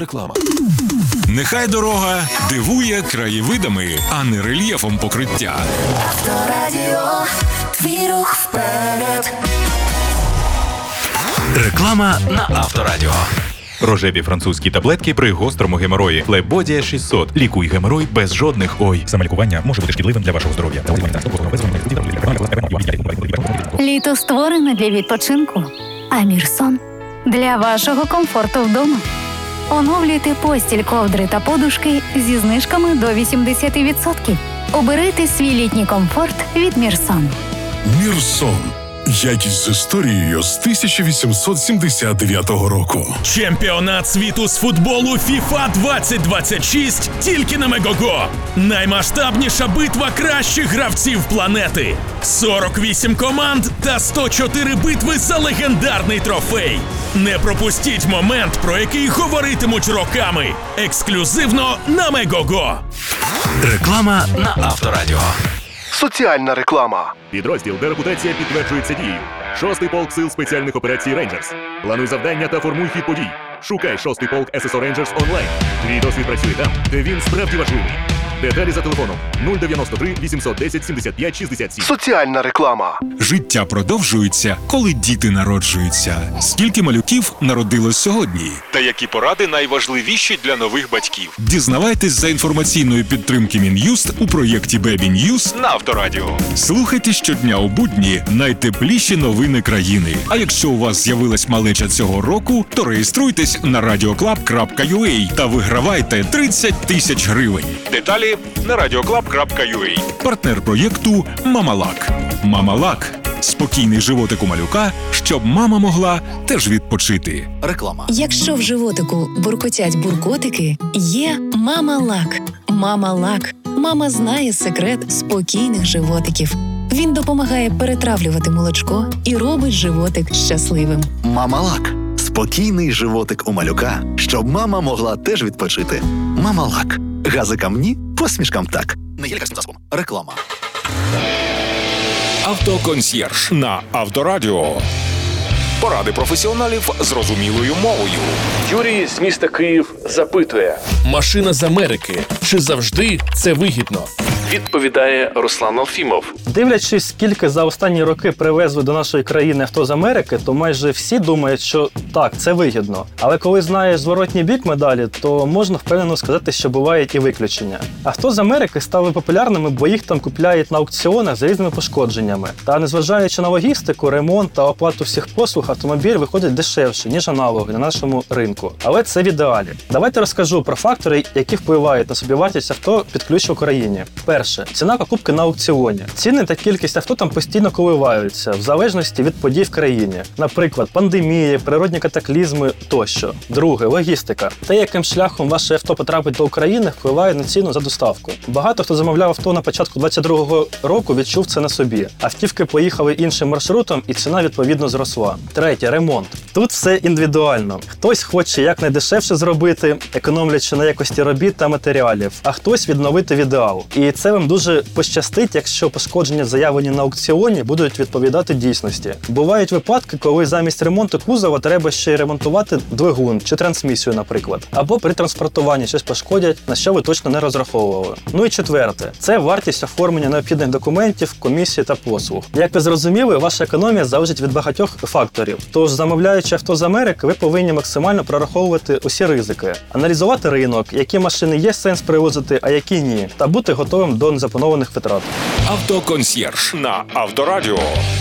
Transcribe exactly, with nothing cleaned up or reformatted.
Реклама. Нехай дорога дивує краєвидами, а не рельєфом покриття. Авторадіо, твій рух вперед. Реклама на Авторадіо. Рожеві французькі таблетки при гострому геморої. Флебодія шістсот. Лікуй геморой без жодних ой. Самолікування може бути шкідливим для вашого здоров'я. Літо створене для відпочинку. Амірсон – для вашого комфорту вдома. Оновлюйте постіль, ковдри та подушки зі знижками до вісімдесят відсотків. Оберите свій літній комфорт від Мірсон. Мірсон. Якість з історією з тисяча вісімсот сімдесят дев'ятого року. Чемпіонат світу з футболу фіфа двадцять двадцять шість тільки на Мегого. Наймасштабніша битва кращих гравців планети. сорок вісім команд та сто чотири битви за легендарний трофей. Не пропустіть момент, про який говоритимуть роками. Ексклюзивно на Мегого. Реклама на Авторадіо. Соціальна реклама. Підрозділ, де репутація підтверджується дією. Шостий полк сил спеціальних операцій Рейнджерс. Плануй завдання та формуй хід подій. Шукай шостий полк ес ес о Рейнджерс онлайн. Твій досвід працює там, де він справді важливий. Деталі за телефоном нуль дев'яносто три вісімсот десять сімдесят п'ять шістдесят сім. Соціальна реклама. Життя продовжується, коли діти народжуються. Скільки малюків народилось сьогодні? Та які поради найважливіші для нових батьків? Дізнавайтесь за інформаційної підтримки Мін'юст у проєкті Baby News На Авторадіо. Слухайте щодня у будні найтепліші новини країни. А якщо у вас з'явилась малеча цього року, то реєструйтесь на радіоклаб крапка ю а та вигравайте тридцять тисяч гривень. Деталі на радіоклаб крапка ю а. Партнер проєкту «Мамалак». «Мамалак» – спокійний животик у малюка, щоб мама могла теж відпочити. Реклама. Якщо в животику буркотять буркотики, є «Мамалак». «Мамалак». Мама знає секрет спокійних животиків. Він допомагає перетравлювати молочко і робить животик щасливим. Мамалак. Спокійний животик у малюка, щоб мама могла теж відпочити. Мамалак. Газикам ні, посмішкам так. Не є лікарським засобом. Реклама. Автоконсьєрж на Авторадіо. Поради професіоналів зрозумілою мовою. Юрій з міста Київ запитує: машина з Америки. Чи завжди це вигідно? Відповідає Руслан Алфімов. Дивлячись, скільки за останні роки привезли до нашої країни авто з Америки, то майже всі думають, що так, це вигідно. Але коли знаєш зворотній бік медалі, то можна впевнено сказати, що бувають і виключення. Авто з Америки стали популярними, бо їх там купляють на аукціонах з різними пошкодженнями. Та незважаючи на логістику, ремонт та оплату всіх послуг, автомобіль виходить дешевше, ніж аналоги на нашому ринку. Але це в ідеалі. Давайте розкажу про фактори, які впливають на собівартість авто під ключ в Україні. Перше. Ціна покупки на аукціоні. Ціни та кількість авто там постійно коливаються, в залежності від подій в країні. Наприклад, пандемії, природні катаклізми тощо. Друге. Логістика. Те, яким шляхом ваше авто потрапить до України, впливає на ціну за доставку. Багато хто замовляв авто на початку двадцять другого року, відчув це на собі. Автівки поїхали іншим маршрутом і ціна відповідно зросла. Третє. Ремонт. Тут все індивідуально. Хтось хоче якнайдешевше зробити, економлячи на якості робіт та матеріалів, а хтось відновити в ідеал. І це вам дуже пощастить, якщо пошкодження, заявлені на аукціоні, будуть відповідати дійсності. Бувають випадки, коли замість ремонту кузова треба ще й ремонтувати двигун чи трансмісію, наприклад. Або при транспортуванні щось пошкодять, на що ви точно не розраховували. Ну і четверте. Це вартість оформлення необхідних документів, комісії та послуг. Як ви зрозуміли, ваша економія залежить від багатьох факторів. Тож, замовляючи авто з Америки, ви повинні максимально прораховувати усі ризики. Аналізувати ринок, які машини є сенс привозити, а які ні. Та бути готовим до незапланованих витрат. Автоконсьєрж на Авторадіо.